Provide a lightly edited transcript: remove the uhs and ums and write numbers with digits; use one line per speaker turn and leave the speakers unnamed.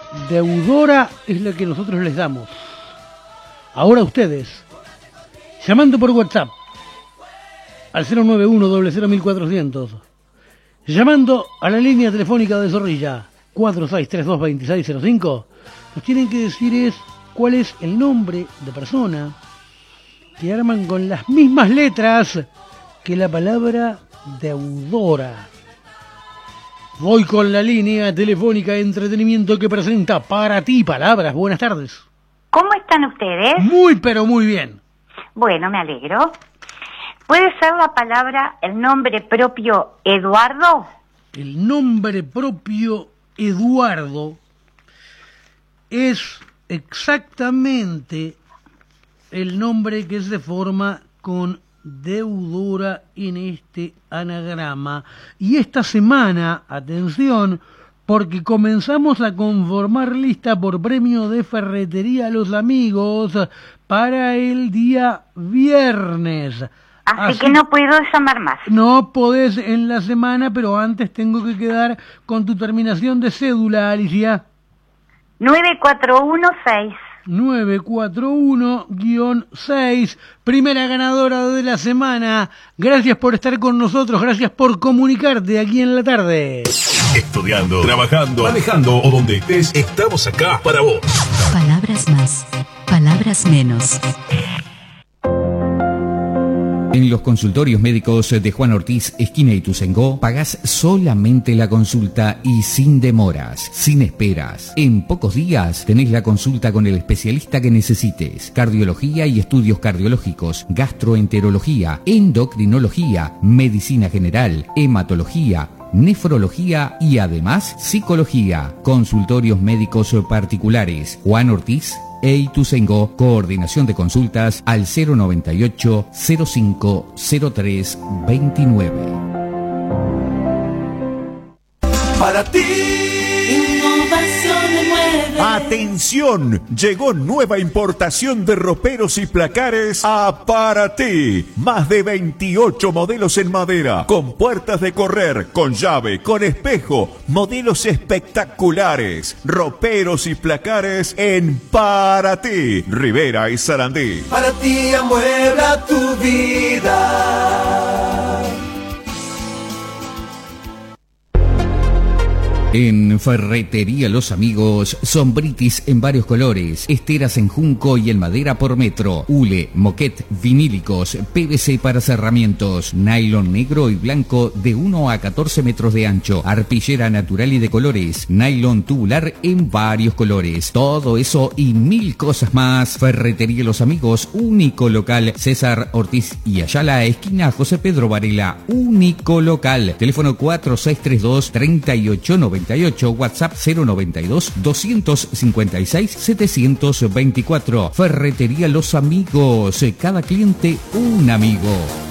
deudora es la que nosotros les damos. Ahora ustedes, llamando por WhatsApp al 091-001400, llamando a la línea telefónica de Zorrilla 4632-2605, nos tienen que decir cuál es el nombre de persona que arman con las mismas letras que la palabra deudora. Voy con la línea telefónica de entretenimiento que presenta Para Ti Palabras. Buenas tardes.
¿Cómo están ustedes?
Muy, pero muy bien.
Bueno, me alegro. ¿Puede ser la palabra, el nombre propio Eduardo?
El nombre propio Eduardo es exactamente el nombre que se forma con deudora en este anagrama. Y esta semana, atención, porque comenzamos a conformar lista por premio de Ferretería Los Amigos para el día viernes.
Así que no puedo llamar más.
No podés en la semana, pero antes tengo que quedar con tu terminación de cédula, Alicia.
9416.
941-6, primera ganadora de la semana. Gracias por estar con nosotros, gracias por comunicarte aquí en la tarde.
Estudiando, trabajando, manejando o donde estés, estamos acá para vos.
Palabras más, palabras menos. En los consultorios médicos de Juan Ortiz, esquina Ituzaingó, pagás solamente la consulta y sin demoras, sin esperas. En pocos días tenés la consulta con el especialista que necesites. Cardiología y estudios cardiológicos, gastroenterología, endocrinología, medicina general, hematología, nefrología y además psicología. Consultorios médicos particulares. Juan Ortiz e Ituzaingó, coordinación de consultas al 098 05 03 29.
Para ti.
Innovación de muebles.
Atención, llegó nueva importación de roperos y placares a Para Ti. Más de 28 modelos en madera, con puertas de correr, con llave, con espejo, modelos espectaculares. Roperos y placares en Para Ti, Rivera y Sarandí.
Para ti amuebla tu vida.
En Ferretería Los Amigos, sombritis en varios colores, esteras en junco y en madera por metro, hule, moquet, vinílicos, PVC para cerramientos, nylon negro y blanco de 1 a 14 metros de ancho, arpillera natural y de colores, nylon tubular en varios colores, todo eso y mil cosas más. Ferretería Los Amigos, único local, César Ortiz y Ayala, esquina José Pedro Varela, único local, teléfono 4632-3890. WhatsApp 092-256-724. Ferretería Los Amigos, cada cliente un amigo.